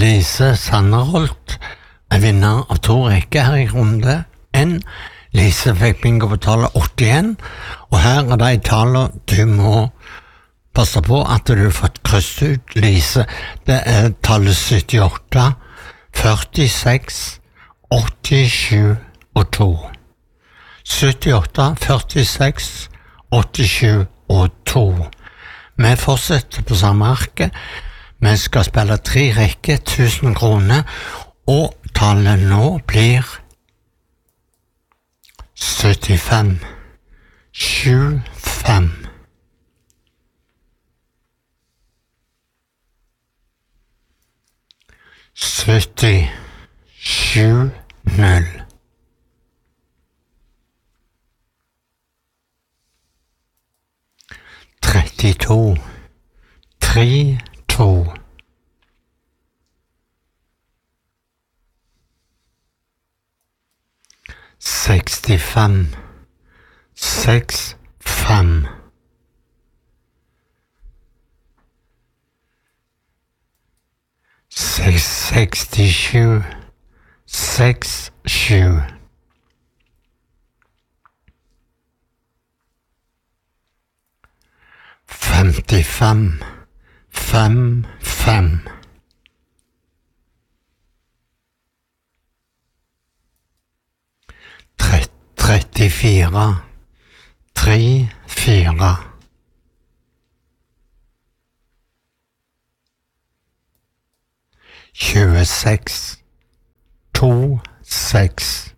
Lise Sanderholt er vinner av 2 rekker her i runde 1. Lise fikk bingo på tallet 81, og her er de tallet du må passe på at du har fått kryss ut, Lise. Det er tallet 78, 46, 87 og 2. 78, 46, 87 og 2. Vi fortsetter på samme arket. Vi skal spille 3 rekker, 1000 kroner, og tallet nå blir 75, 75. 70, 7, 0. 32, 3, 2. 65, 6, 5. 67, 6, 7. 55, 5, 5. 34, 3, 4. 26, 2, 6.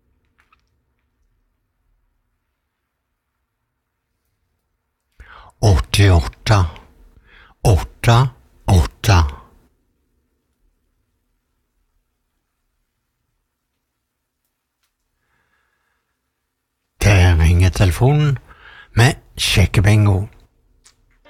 88, 8, 8. 'Der ringer telefonen med sjekkebingo.